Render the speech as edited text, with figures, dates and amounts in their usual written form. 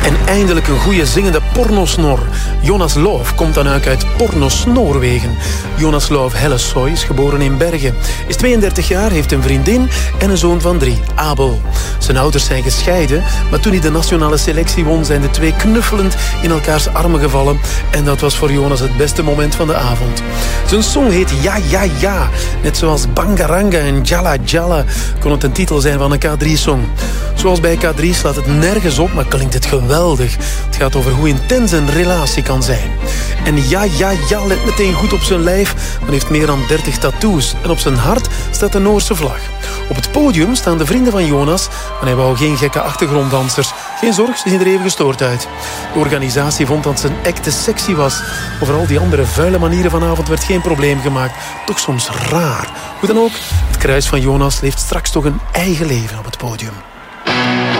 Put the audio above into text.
En eindelijk een goede zingende pornosnor. Jonas Love komt dan uit Pornos Noorwegen. Jonas Love Hellesøy is geboren in Bergen. Is 32 jaar, heeft een vriendin en een zoon van 3, Abel. Zijn ouders zijn gescheiden, maar toen hij de nationale selectie won, zijn de twee knuffelend in elkaars armen gevallen. En dat was voor Jonas het beste moment van de avond. Zijn song heet Ja, Ja, Ja. Net zoals Bangaranga en Jalla Jalla kon het een titel zijn van een K3-song. Zoals bij K3 slaat het nergens op, maar klinkt het geweldig. Het gaat over hoe intens een relatie kan zijn. En Ja, Ja, Ja let meteen goed op zijn lijf. Hij heeft meer dan 30 tattoos. En op zijn hart staat de Noorse vlag. Op het podium staan de vrienden van Jonas, maar hij wou geen gekke achtergronddansers. Geen zorg, ze zien er even gestoord uit. De organisatie vond dat zijn act te sexy was. Over al die andere vuile manieren vanavond werd geen probleem gemaakt. Toch soms raar. Hoe dan ook, het kruis van Jonas leeft straks toch een eigen leven op het podium.